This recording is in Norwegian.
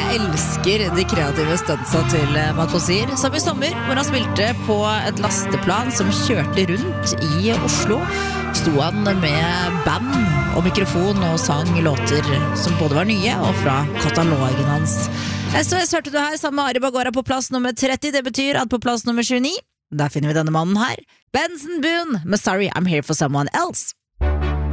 elsker de kreative stuntsa til Makosir. Som i sommer, hvor han spilte på et lasteplan som kjørte rundt i Oslo. Sto han med band og mikrofon og sang låter som både var nye og fra katalogen hans. SOS hørte du her sammen med Ari Bagora på plass nummer 30. Det betyr at på plass nummer 29, der finner vi denne mannen her. Benson Boone med Sorry I'm Here For Someone Else.